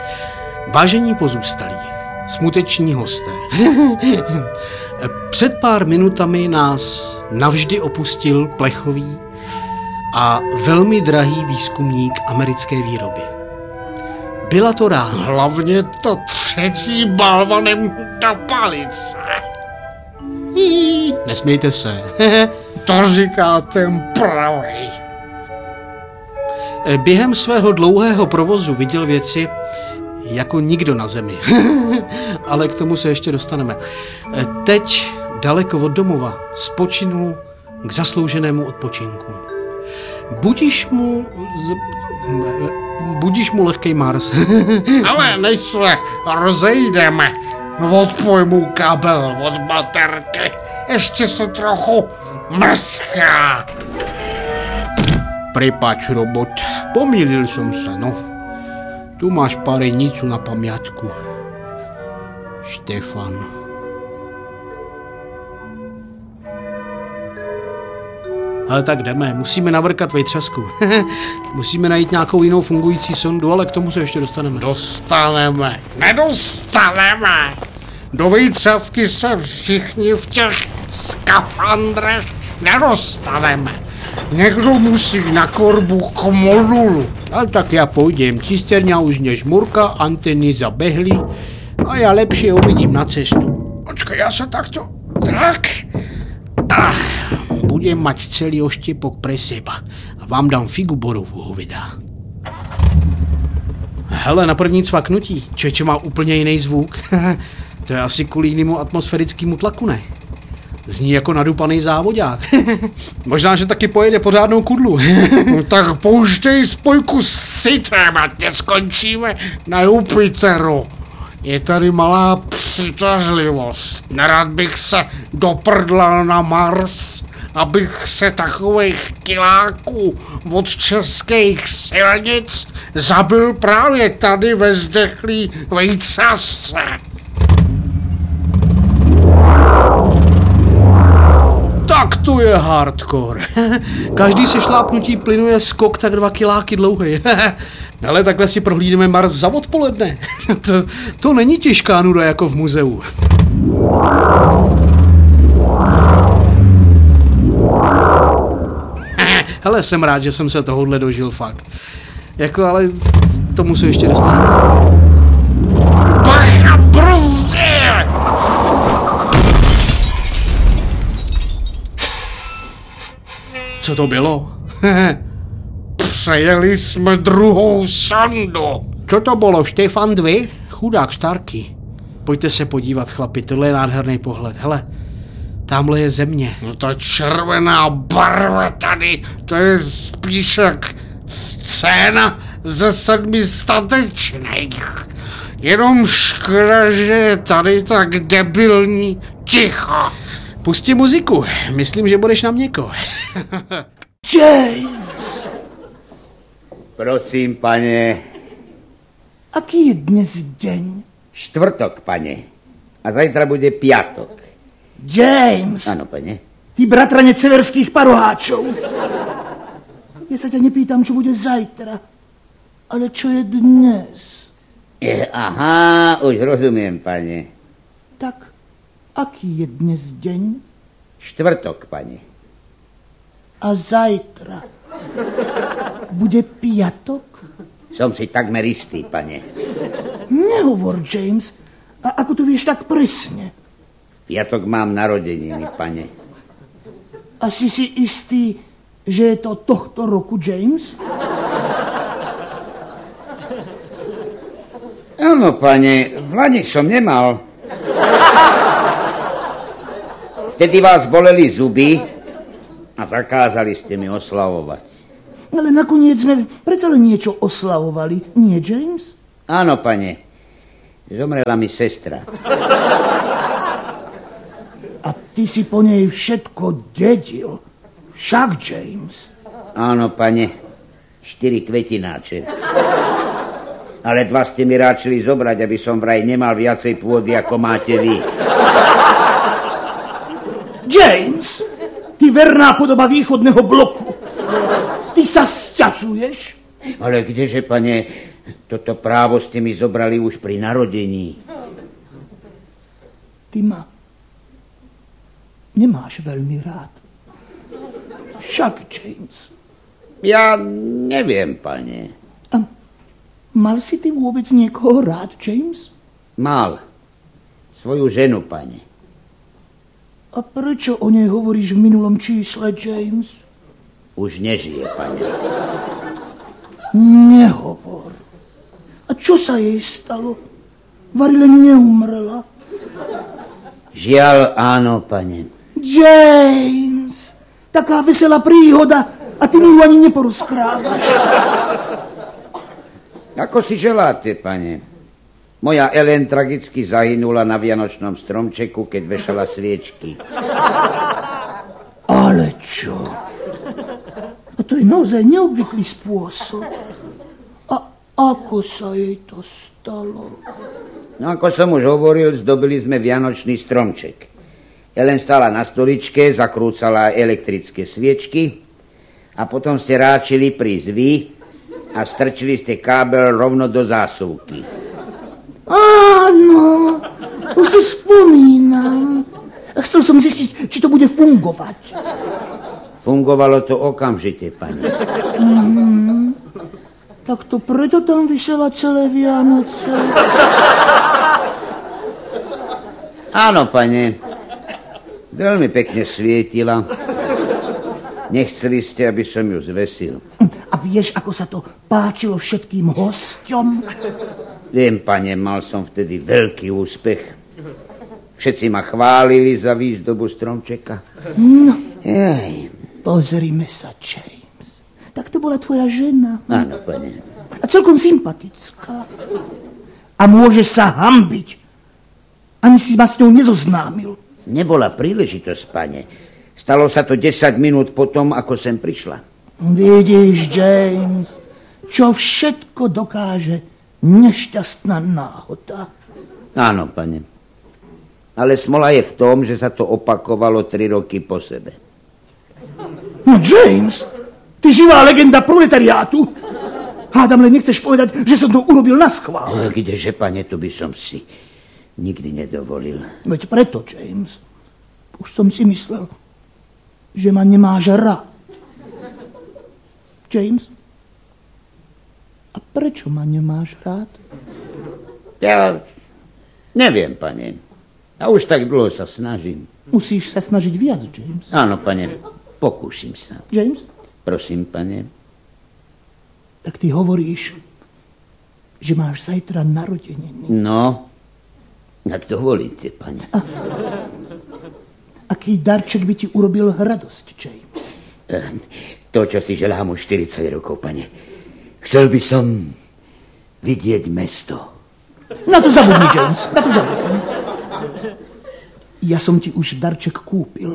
Vážení pozůstalí, smuteční hosté. Před pár minutami nás navždy opustil plechový a velmi drahý výzkumník americké výroby. Byla to rána. Hlavně to třetí balvanem do palice. Nesmějte se. To říká ten pravej. Během svého dlouhého provozu viděl věci jako nikdo na zemi. Ale k tomu se ještě dostaneme. Teď daleko od domova spočinul k zaslouženému odpočinku. Budíš mu lehkej Mars. Ale než se rozejdeme, odpoj mu kabel od baterky. Ještě se trochu mrzká. Prepač, robot, pomýlil som sa, no. Tu máš parenicu na pamiatku. Štefan. Ale tak jdeme, musíme navrkat vejtřasku. Musíme najít nějakou jinou fungující sondu, ale k tomu se ještě dostaneme. Nedostaneme. Do vejtřasky se všichni v těch skafandrech nedostaneme. Někdo musí na korbu k modulu. Ale tak já půjdem, cisterňa už nežmurka, anteny zabehly a já lepšie uvidím na cestu. Počkej, já se takto... Tak. Budem mať celý oštěpok pre seba a vám dám figu borovú, hoveda. Hele, na první cvaknutí, čeče má úplně jiný zvuk. To je asi kvůli jinému atmosférickému tlaku, ne? Zní jako nadupaný závodák. Možná, že taky pojede pořádnou kudlu. No tak pouštěj spojku s Sitem, ať neskončíme na Jupiteru. Je tady malá přitažlivost. Nerad bych se doprdlal na Mars, abych se takových kiláků od českých silnic zabil právě tady ve zdechlý vejtřasce. Tak to je hardcore. Každý se šlápnutí plynu je skok tak 2 kiláky dlouhý. Ale takhle si prohlídeme Mars za odpoledne. To není těžká nuda jako v muzeu. Hele, jsem rád, že jsem se tohohle dožil fakt. Jako, ale tomu se ještě dostaneme. Bacha, brzdě! Co to bylo? Přejeli jsme druhou sondu. Co to bylo, Štefan 2? Chudák Starky. Pojďte se podívat, chlapi, tohle je nádherný pohled. Hele, tamhle je země. No ta červená barva tady, to je spíš jak scéna ze 7 statečných. Jenom škoda, že je tady tak debilní ticho. Pusti muziku, myslím, že budeš na měko. James! Prosím, pane. Aký je dnes deň? Štvrtok, pane. A zajtra bude piatok. James! Áno, pane. Ty bratranec severských paroháčov. Ja sa ťa nepýtam, čo bude zajtra, ale čo je dnes. Aha, už rozumiem, pane. Tak, aký je dnes deň? Štvrtok, pane. A zajtra bude piatok? Som si takmer istý, pane. Nehovor, James. A ako to vieš tak presne? Piatok mám narodeniny, pane. A si istý, že je to tohto roku, James? Áno, pane, v lani som nemal. Vtedy vás boleli zuby a zakázali ste mi oslavovať. Ale nakoniec sme predsa len niečo oslavovali, nie, James? Áno, pane. Zomrela mi sestra. A ty si po nej všetko dedil. Však, James. Áno, pane. 4 kvetináče. Ale 2 ste mi ráčili zobrať, aby som vraj nemal viacej pôdy, ako máte vy. James, ty verná podoba východného bloku. Ty sa sťažuješ? Ale kdeže, pane, Toto právo ste mi zobrali už pri narodení. Ty ma nemáš veľmi rád. Však, James. Ja neviem, pane. A mal si ty vôbec niekoho rád, James? Mal. Svoju ženu, pane. A prečo o nej hovoríš v minulom čísle, James? Už nežije, pane. Nehovor. A čo sa jej stalo? Varilyn neumrela. Žiaľ, áno, pane. James, taká veselá príhoda a ty mi ju ani neporozprávaš. Ako si želáte, pane? Moja Ellen tragicky zahynula na vianočnom stromčeku, keď vešala sviečky. Ale čo? A to je naozaj neobvyklý spôsob. A ako sa jej to stalo? No ako som už hovoril, zdobili sme vianočný stromček. Ellen stála na stoličke, zakrúcala elektrické sviečky a potom ste ráčili prísť vy a strčili ste kábel rovno do zásuvky. Áno, už si spomínam. Chcel som zistiť, či to bude fungovať. Fungovalo to okamžite, pani. Tak to preto tam visela celé Vianoce. Áno, pane. Veľmi pekne svietila. Nechceli ste, aby som ju zvesil. A vieš, ako sa to páčilo všetkým hosťom? Viem, pane, mal som vtedy veľký úspech. Všetci ma chválili za výzdobu stromčeka. No, Jaj. pozrime sa, James. Tak to bola tvoja žena. Áno, pane. A celkom sympatická. A môžeš sa hanbiť. Ani si ma s ňou nezoznámil. Nebola príležitosť, pane. Stalo sa to 10 minút potom, ako sem prišla. Vidíš, James, čo všetko dokáže nešťastná náhoda. Áno, pane. Ale smola je v tom, že sa to opakovalo 3 roky po sebe. No, James, ty živá legenda proletariátu. Hádam, len nechceš povedať, že som to urobil naschvál. Kdeže, pane, to by som si nikdy nedovolil. Veď preto, James. Už som si myslel, že ma nemáš rád. James? A prečo ma nemáš rád? Ja neviem, pane. A už tak dlho sa snažím. Musíš sa snažiť viac, James. Áno, pane, pokúsim sa. James? Prosím, pane. Tak ty hovoríš, že máš zajtra narodeniny. No, ak dovolíte, pane. Aký darček by ti urobil radosť, James? To, čo si želám už 40 rokov, pane. Chcel by som vidieť mesto. Na to zabudni, James, na to zabudni. Ja som ti už darček kúpil.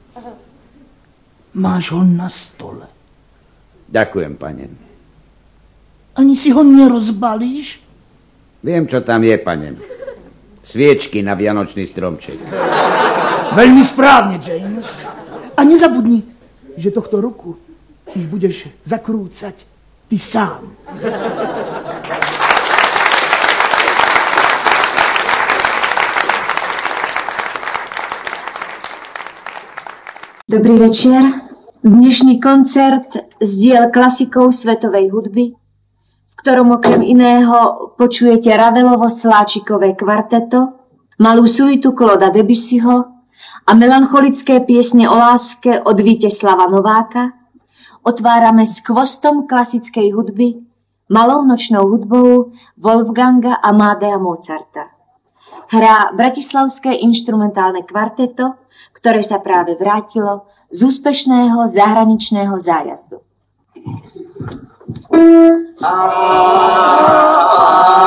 Máš ho na stole. Ďakujem, pane. Ani si ho nerozbalíš? Viem, čo tam je, pane. Sviečky na vianočný stromček. Veľmi správne, James. A nezabudni, že tohto roku ich budeš zakrúcať ty sám. Dobrý večer. Dnešný koncert z diel klasikov svetovej hudby, v ktorom okrem iného počujete Ravelovo-Sláčikové kvarteto, malú suitu Clauda Debussyho a melancholické piesne o láske od Víteslava Nováka, otvárame skvostom klasickej hudby, malou nočnou hudbou Wolfganga Amadea Mozarta. Hrá bratislavské inštrumentálne kvarteto, ktoré sa práve vrátilo z úspešného zahraničného zájazdu.